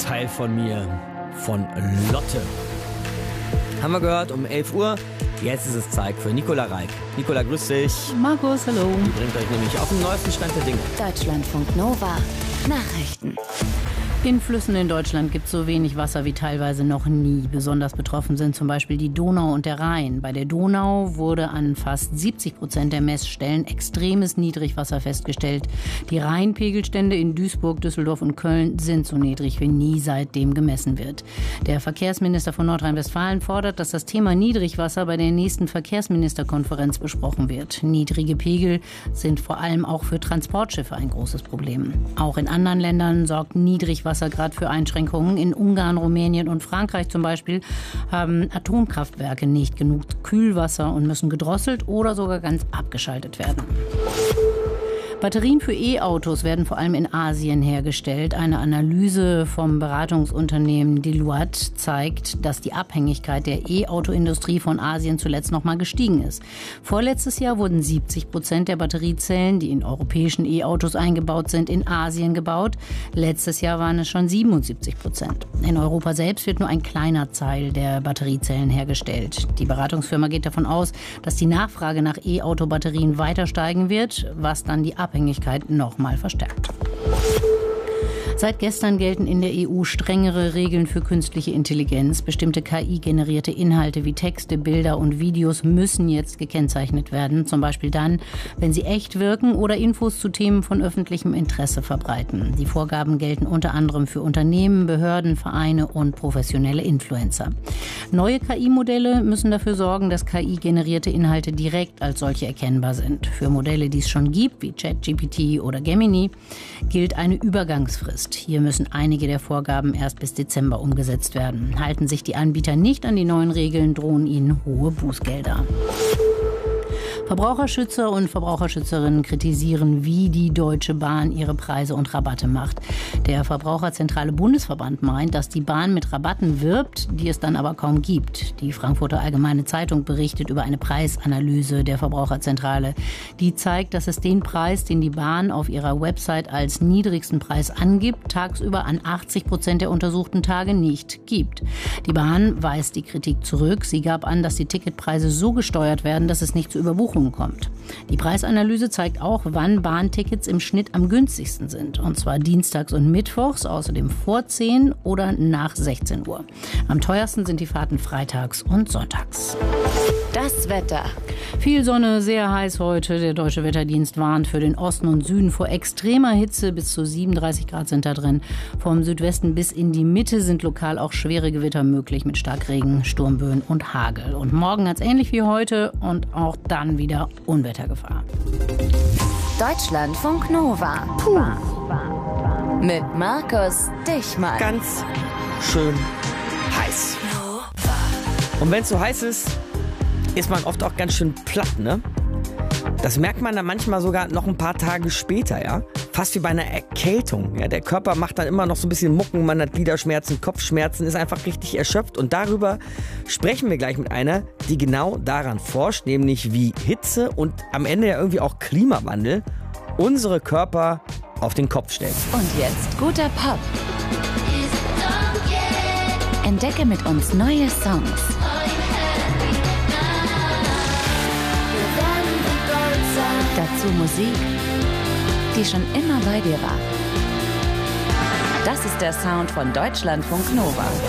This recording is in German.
Teil von mir, von Lotte. Haben wir gehört um 11 Uhr. Jetzt ist es Zeit für Nicola Reik. Nicola, grüß dich. Markus, hallo. Die bringt euch nämlich auf den neuesten Stand der Dinge. Deutschlandfunk Nova. Nachrichten. In Flüssen in Deutschland gibt es so wenig Wasser wie teilweise noch nie. Besonders betroffen sind zum Beispiel die Donau und der Rhein. Bei der Donau wurde an fast 70% der Messstellen extremes Niedrigwasser festgestellt. Die Rheinpegelstände in Duisburg, Düsseldorf und Köln sind so niedrig wie nie seitdem gemessen wird. Der Verkehrsminister von Nordrhein-Westfalen fordert, dass das Thema Niedrigwasser bei der nächsten Verkehrsministerkonferenz besprochen wird. Niedrige Pegel sind vor allem auch für Transportschiffe ein großes Problem. Auch in anderen Ländern sorgt Niedrigwasser gerade für Einschränkungen. In Ungarn, Rumänien und Frankreich zum Beispiel haben Atomkraftwerke nicht genug Kühlwasser und müssen gedrosselt oder sogar ganz abgeschaltet werden. Batterien für E-Autos werden vor allem in Asien hergestellt. Eine Analyse vom Beratungsunternehmen Deloitte zeigt, dass die Abhängigkeit der E-Auto-Industrie von Asien zuletzt noch mal gestiegen ist. Vorletztes Jahr wurden 70% der Batteriezellen, die in europäischen E-Autos eingebaut sind, in Asien gebaut. Letztes Jahr waren es schon 77%. In Europa selbst wird nur ein kleiner Teil der Batteriezellen hergestellt. Die Beratungsfirma geht davon aus, dass die Nachfrage nach E-Auto-Batterien weiter steigen wird, was dann die Abhängigkeit noch mal verstärkt. Seit gestern gelten in der EU strengere Regeln für künstliche Intelligenz. Bestimmte KI-generierte Inhalte wie Texte, Bilder und Videos müssen jetzt gekennzeichnet werden. Zum Beispiel dann, wenn sie echt wirken oder Infos zu Themen von öffentlichem Interesse verbreiten. Die Vorgaben gelten unter anderem für Unternehmen, Behörden, Vereine und professionelle Influencer. Neue KI-Modelle müssen dafür sorgen, dass KI-generierte Inhalte direkt als solche erkennbar sind. Für Modelle, die es schon gibt, wie ChatGPT oder Gemini, gilt eine Übergangsfrist. Hier müssen einige der Vorgaben erst bis Dezember umgesetzt werden. Halten sich die Anbieter nicht an die neuen Regeln, drohen ihnen hohe Bußgelder. Verbraucherschützer und Verbraucherschützerinnen kritisieren, wie die Deutsche Bahn ihre Preise und Rabatte macht. Der Verbraucherzentrale Bundesverband meint, dass die Bahn mit Rabatten wirbt, die es dann aber kaum gibt. Die Frankfurter Allgemeine Zeitung berichtet über eine Preisanalyse der Verbraucherzentrale. Die zeigt, dass es den Preis, den die Bahn auf ihrer Website als niedrigsten Preis angibt, tagsüber an 80% der untersuchten Tage nicht gibt. Die Bahn weist die Kritik zurück. Sie gab an, dass die Ticketpreise so gesteuert werden, dass es nicht zu Überbuchungen kommt. Die Preisanalyse zeigt auch, wann Bahntickets im Schnitt am günstigsten sind. Und zwar dienstags und mittwochs, außerdem vor 10 oder nach 16 Uhr. Am teuersten sind die Fahrten freitags und sonntags. Das Wetter. Viel Sonne, sehr heiß heute. Der Deutsche Wetterdienst warnt für den Osten und Süden vor extremer Hitze. Bis zu 37 Grad sind da drin. Vom Südwesten bis in die Mitte sind lokal auch schwere Gewitter möglich mit Starkregen, Sturmböen und Hagel. Und morgen hat es ähnlich wie heute und auch dann wieder Unwettergefahr. Deutschlandfunk Nova. Mit Markus Dichmann. Ganz schön heiß. Und wenn es so heiß ist man oft auch ganz schön platt, ne? Das merkt man dann manchmal sogar noch ein paar Tage später, ja? Fast wie bei einer Erkältung. Ja? Der Körper macht dann immer noch so ein bisschen Mucken, man hat Gliederschmerzen, Kopfschmerzen, ist einfach richtig erschöpft. Und darüber sprechen wir gleich mit einer, die genau daran forscht, nämlich wie Hitze und am Ende ja irgendwie auch Klimawandel unsere Körper auf den Kopf stellen. Und jetzt guter Pop. Entdecke mit uns neue Songs. Dazu Musik, die schon immer bei dir war. Das ist der Sound von Deutschlandfunk Nova.